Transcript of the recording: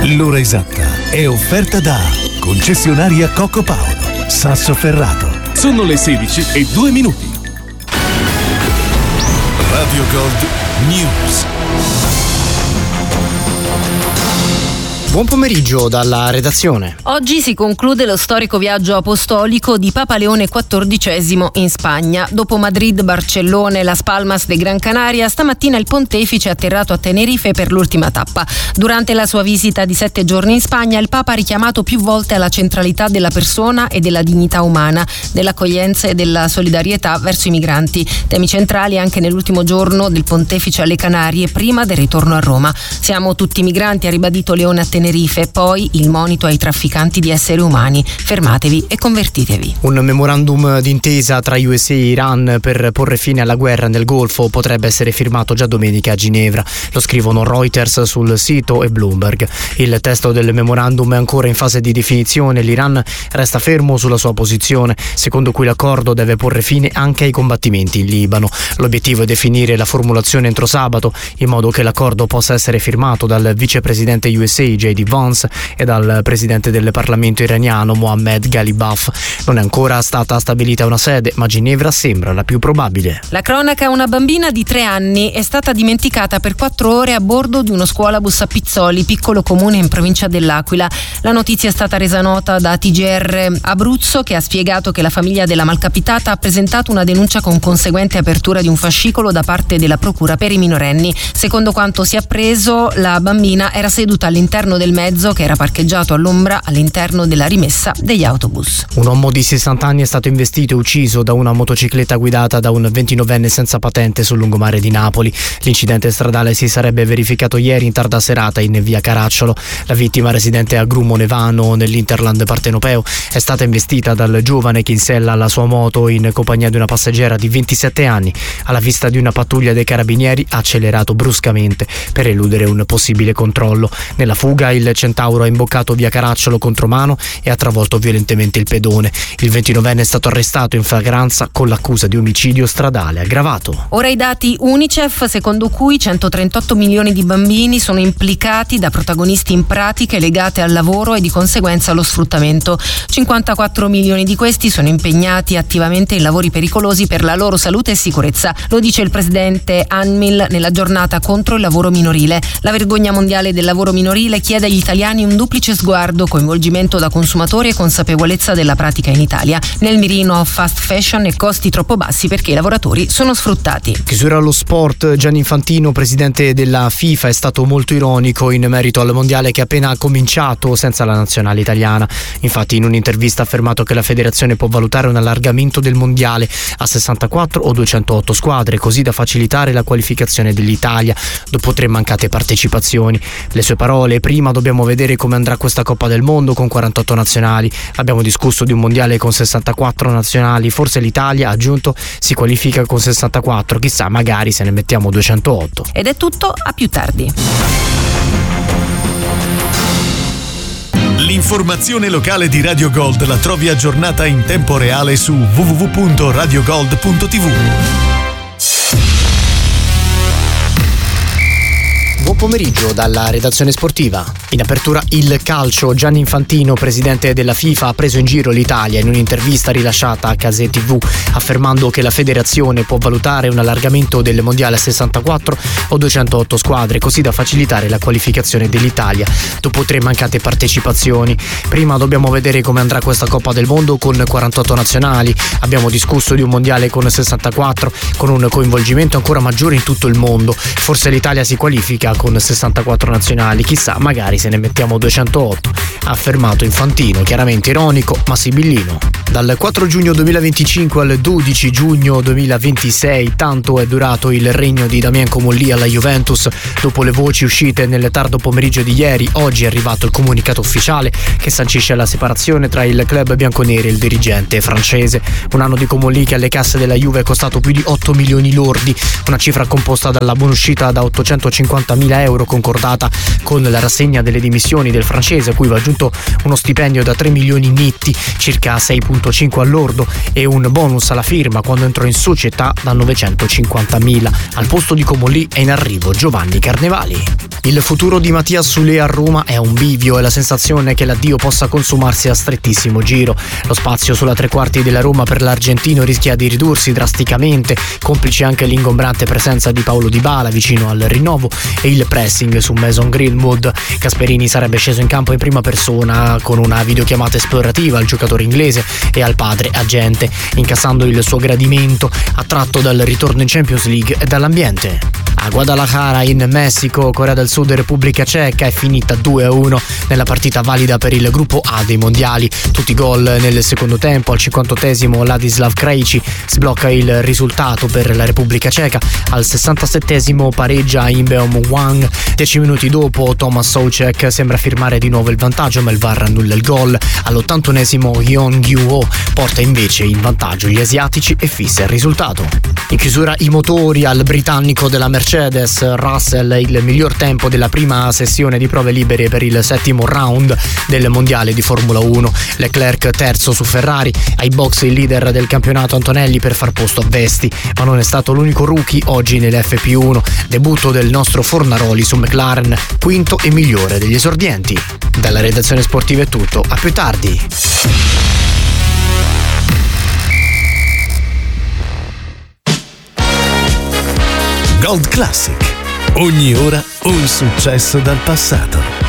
L'ora esatta è offerta da concessionaria Coco Paolo, Sassoferrato. Sono le 16:02. Radio Gold News. Buon pomeriggio dalla redazione. Oggi si conclude lo storico viaggio apostolico di Papa Leone XIV in Spagna. Dopo Madrid, Barcellona e Las Palmas de Gran Canaria, stamattina il pontefice è atterrato a Tenerife per l'ultima tappa. Durante la sua visita di 7 giorni in Spagna, il Papa ha richiamato più volte alla centralità della persona e della dignità umana, dell'accoglienza e della solidarietà verso i migranti. Temi centrali anche nell'ultimo giorno del pontefice alle Canarie, prima del ritorno a Roma. Siamo tutti migranti, ha ribadito Leone a Tenerife, poi il monito ai trafficanti di esseri umani: fermatevi e convertitevi. Un memorandum d'intesa tra USA e Iran per porre fine alla guerra nel Golfo potrebbe essere firmato già domenica a Ginevra. Lo scrivono Reuters sul sito e Bloomberg. Il testo del memorandum è ancora in fase di definizione. L'Iran resta fermo sulla sua posizione, secondo cui l'accordo deve porre fine anche ai combattimenti in Libano. L'obiettivo è definire la formulazione entro sabato, in modo che l'accordo possa essere firmato dal vicepresidente USA J.D. Vance e dal presidente del Parlamento iraniano Mohammad Ghalibaf. Non è ancora stata stabilita una sede, ma Ginevra sembra la più probabile. La cronaca: una bambina di 3 anni è stata dimenticata per 4 ore a bordo di uno scuolabus a Pizzoli, piccolo comune in provincia dell'Aquila. La notizia è stata resa nota da TGR Abruzzo, che ha spiegato che la famiglia della malcapitata ha presentato una denuncia con conseguente apertura di un fascicolo da parte della procura per i minorenni. Secondo quanto si è appreso, la bambina era seduta all'interno del mezzo che era parcheggiato all'ombra all'interno della rimessa degli autobus. Un uomo di 60 anni è stato investito e ucciso da una motocicletta guidata da un 29enne senza patente sul lungomare di Napoli. L'incidente stradale si sarebbe verificato ieri in tarda serata in via Caracciolo. La vittima, residente a Grumo Nevano nell'Interland partenopeo, è stata investita dal giovane che in sella alla sua moto in compagnia di una passeggera di 27 anni. Alla vista di una pattuglia dei carabinieri ha accelerato bruscamente per eludere un possibile controllo. Nella fuga il Centauro ha imboccato via Caracciolo contromano e ha travolto violentemente il pedone. Il 29enne è stato arrestato in flagranza con l'accusa di omicidio stradale aggravato. Ora i dati UNICEF, secondo cui 138 milioni di bambini sono implicati da protagonisti in pratiche legate al lavoro e di conseguenza allo sfruttamento. 54 milioni di questi sono impegnati attivamente in lavori pericolosi per la loro salute e sicurezza. Lo dice il presidente UNMIL nella giornata contro il lavoro minorile. La vergogna mondiale del lavoro minorile chiede agli italiani un duplice sguardo: coinvolgimento da consumatori e consapevolezza della pratica in Italia. Nel mirino fast fashion e costi troppo bassi perché i lavoratori sono sfruttati. Chiusura allo sport. Gianni Infantino, presidente della FIFA, è stato molto ironico in merito al mondiale che è appena cominciato senza la nazionale italiana. Infatti in un'intervista ha affermato che la federazione può valutare un allargamento del mondiale a 64 o 208 squadre, così da facilitare la qualificazione dell'Italia dopo 3 mancate partecipazioni. Le sue parole: prima dobbiamo vedere come andrà questa Coppa del Mondo con 48 nazionali. Abbiamo discusso di un mondiale con 64 nazionali, forse l'Italia, ha aggiunto, si qualifica con 64, chissà, magari se ne mettiamo 208. Ed è tutto, a più tardi. L'informazione locale di Radio Gold la trovi aggiornata in tempo reale su www.radiogold.tv. Buon pomeriggio dalla redazione sportiva. In apertura il calcio. Gianni Infantino, presidente della FIFA, ha preso in giro l'Italia in un'intervista rilasciata a Case TV, affermando che la federazione può valutare un allargamento del mondiale a 64 o 208 squadre, così da facilitare la qualificazione dell'Italia dopo 3 mancate partecipazioni. Prima dobbiamo vedere come andrà questa Coppa del Mondo con 48 nazionali. Abbiamo discusso di un mondiale con 64, con un coinvolgimento ancora maggiore in tutto il mondo. Forse l'Italia si qualifica con 64 nazionali, chissà, magari se ne mettiamo 208, ha affermato Infantino, chiaramente ironico ma sibillino. Dal 4 giugno 2025 al 12 giugno 2026 tanto è durato il regno di Damien Comolli alla Juventus. Dopo le voci uscite nel tardo pomeriggio di ieri, oggi è arrivato il comunicato ufficiale che sancisce la separazione tra il club bianconero e il dirigente francese. Un anno di Comolli che alle casse della Juve è costato più di 8 milioni lordi, una cifra composta dalla buonuscita da 850.000 euro concordata con la rassegna delle dimissioni del francese, a cui va aggiunto uno stipendio da 3 milioni netti, circa 6,5 2.5 all'ordo e un bonus alla firma quando entrò in società da 950.000. Al posto di Comolli è in arrivo Giovanni Carnevali. Il futuro di Mattia Soulé a Roma è un bivio e la sensazione che l'addio possa consumarsi a strettissimo giro. Lo spazio sulla tre quarti della Roma per l'argentino rischia di ridursi drasticamente, complice anche l'ingombrante presenza di Paulo Dybala vicino al rinnovo e il pressing su Mason Greenwood. Gasperini sarebbe sceso in campo in prima persona con una videochiamata esplorativa al giocatore inglese e al padre agente, incassando il suo gradimento attratto dal ritorno in Champions League e dall'ambiente. A Guadalajara in Messico, Corea del Sud e Repubblica Ceca è finita 2-1 nella partita valida per il gruppo A dei mondiali. Tutti gol nel secondo tempo. Al 50° Ladislav Krejci sblocca il risultato per la Repubblica Ceca. Al 67° pareggia Imbeom Wang. 10 minuti dopo Tomas Soucek sembra firmare di nuovo il vantaggio, ma il VAR annulla il gol. All'81° Yeon Gyu-ho porta invece in vantaggio gli asiatici e fissa il risultato. In chiusura i motori. Al britannico della Mercedes, Russell, il miglior tempo della prima sessione di prove libere per il 7° round del mondiale di Formula 1. Leclerc terzo su Ferrari, ai box il leader del campionato Antonelli per far posto a Vesti, ma non è stato l'unico rookie oggi nell'FP1. Debutto del nostro Fornaroli su McLaren, quinto e migliore degli esordienti. Dalla redazione sportiva è tutto, a più tardi. Gold Classic. Ogni ora un successo dal passato.